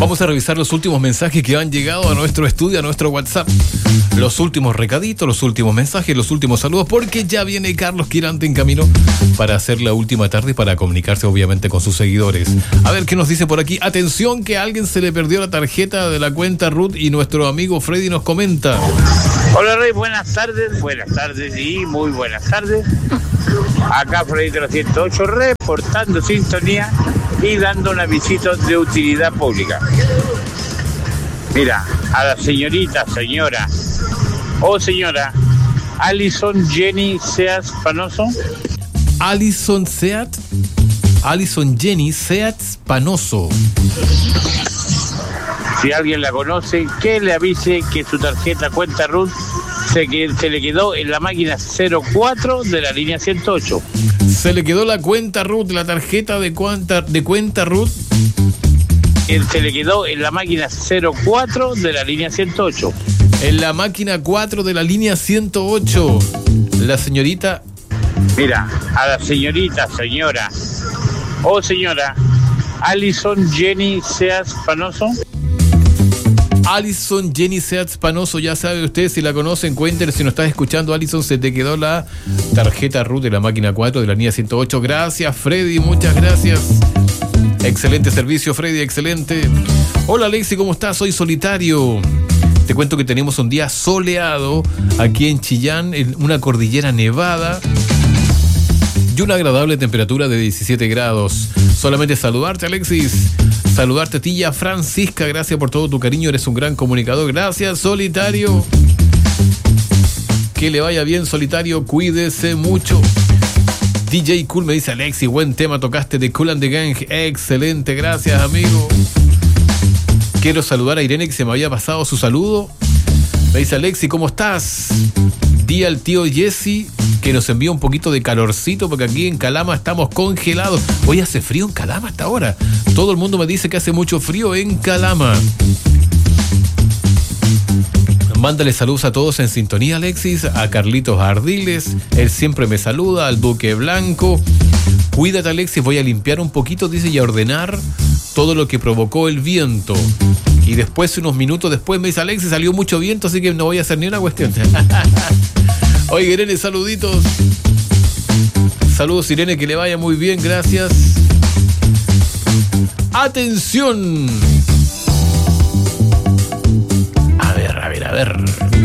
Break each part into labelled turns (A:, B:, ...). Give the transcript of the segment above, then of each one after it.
A: Vamos a revisar los últimos mensajes que han llegado a nuestro estudio, a nuestro WhatsApp. Los últimos recaditos, los últimos mensajes, los últimos saludos, porque ya viene Carlos Quirante en camino para hacer la última tarde y para comunicarse obviamente con sus seguidores. A ver qué nos dice por aquí. Atención que a alguien se le perdió la tarjeta de la cuenta Ruth y nuestro amigo Freddy nos comenta.
B: Hola Rey, buenas tardes y muy buenas tardes. Acá Freddy 308 reportando sintonía y dando un avisito de utilidad pública. Mira, a la señora Alison Jenny Seats Panoso.
A: Alison Jenny Seats Panoso.
B: Si alguien la conoce, que le avise que su tarjeta cuenta Ruth se le quedó en la máquina 04 de la línea 108.
A: Se le quedó la cuenta Ruth, la tarjeta de cuenta Ruth.
B: Se le quedó en la máquina 04 de la línea 108.
A: En la máquina 4 de la línea 108. La señorita...
B: Mira, a la señora Alison Jenny Seats Panoso.
A: Alison Jenny Seats Panoso, ya sabe usted, si la conocen, cuéntenos. Si nos estás escuchando, Alison, se te quedó la tarjeta Ruth de la máquina 4 de la línea 108. Gracias, Freddy, muchas gracias. Excelente servicio, Freddy, excelente. Hola, Alexi, ¿cómo estás? Soy Solitario. Te cuento que tenemos un día soleado aquí en Chillán, en una cordillera nevada y una agradable temperatura de 17 grados. Solamente saludarte, Alexis. Saludarte a ti y a Francisca. Gracias por todo tu cariño. Eres un gran comunicador. Gracias, Solitario. Que le vaya bien, Solitario. Cuídese mucho. DJ Cool me dice: Alexis, buen tema tocaste de Kool and the Gang. Excelente, gracias, amigo. Quiero saludar a Irene, que se me había pasado su saludo. Me dice: Alexis, ¿cómo estás? Di al tío Jesse que nos envía un poquito de calorcito, porque aquí en Calama estamos congelados. Hoy hace frío en Calama hasta ahora. Todo el mundo me dice que hace mucho frío en Calama. Mándale saludos a todos en sintonía, Alexis. A Carlitos Ardiles, él siempre me saluda. Al Duque Blanco. Cuídate, Alexis, voy a limpiar un poquito, dice, y a ordenar todo lo que provocó el viento. Y después, unos minutos después, me dice: Alexis, salió mucho viento, así que no voy a hacer ni una cuestión. Oye, Irene, saluditos. Saludos, Irene, que le vaya muy bien, gracias. ¡Atención! A ver.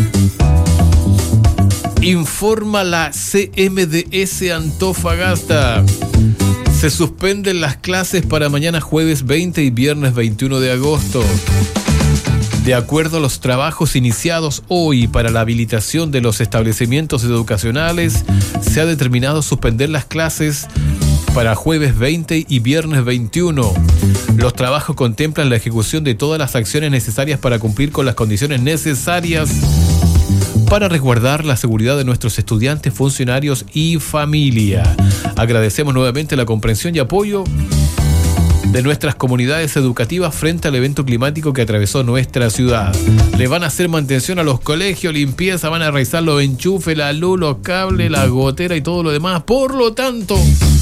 A: Informa la CMDS Antofagasta. Se suspenden las clases para mañana jueves 20 y viernes 21 de agosto. De acuerdo a los trabajos iniciados hoy para la habilitación de los establecimientos educacionales, se ha determinado suspender las clases para jueves 20 y viernes 21. Los trabajos contemplan la ejecución de todas las acciones necesarias para cumplir con las condiciones necesarias para resguardar la seguridad de nuestros estudiantes, funcionarios y familia. Agradecemos nuevamente la comprensión y apoyo de nuestras comunidades educativas frente al evento climático que atravesó nuestra ciudad. Le van a hacer mantención a los colegios, limpieza, van a revisar los enchufes, la luz, los cables, la gotera y todo lo demás. Por lo tanto,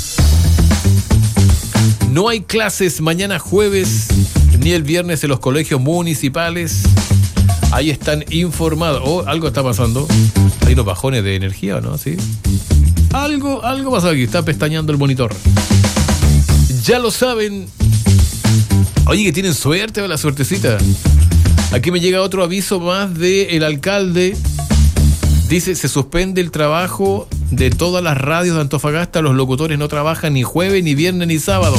A: no hay clases mañana jueves ni el viernes en los colegios municipales. Ahí están informados. Oh, algo está pasando. Hay unos bajones de energía, ¿no? ¿Sí? Algo pasa aquí. Está pestañeando el monitor. Ya lo saben. Oye, que tienen suerte o la suertecita. Aquí me llega otro aviso más del alcalde. Dice: se suspende el trabajo de todas las radios de Antofagasta. Los locutores no trabajan ni jueves, ni viernes, ni sábado.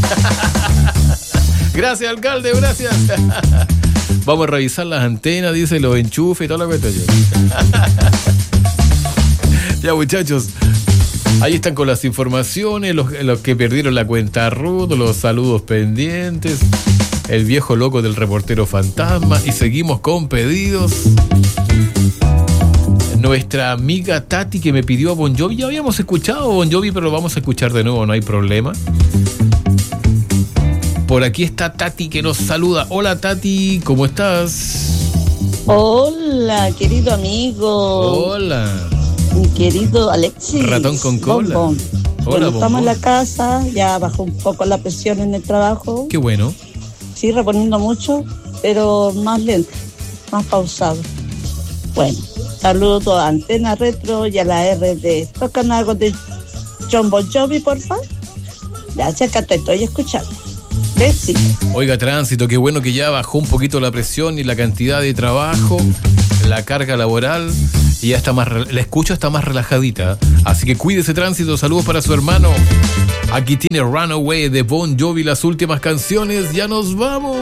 A: Gracias, alcalde, gracias. Vamos a revisar las antenas, dice, los enchufes y toda la cuestión. Ya, muchachos. Ahí están con las informaciones, los que perdieron la cuenta Ruth, los saludos pendientes, el viejo loco del reportero fantasma, y seguimos con pedidos. Nuestra amiga Tati, que me pidió a Bon Jovi. Ya habíamos escuchado a Bon Jovi, pero lo vamos a escuchar de nuevo, no hay problema. Por aquí está Tati, que nos saluda. Hola, Tati, ¿cómo estás?
C: Hola, querido amigo.
A: Hola.
C: Mi querido Alexis.
A: Ratón con cola.
C: Bombón.
A: Hola,
C: bueno, estamos
A: Bombón.
C: en la casa, ya bajó un poco la presión en el trabajo.
A: Qué bueno.
C: Sí, reponiendo mucho, pero más lento, más pausado. Bueno, saludos a Antena Retro y a la RD. ¿Tocan algo de John Bon Jovi, por favor? Gracias, que te estoy escuchando. Besitos.
A: Oiga, tránsito, qué bueno que ya bajó un poquito la presión y la cantidad de trabajo, la carga laboral, y ya está más, la escucha está más relajadita. Así que cuídese, tránsito. Saludos para su hermano. Aquí tiene Runaway de Bon Jovi, las últimas canciones. Ya nos vamos.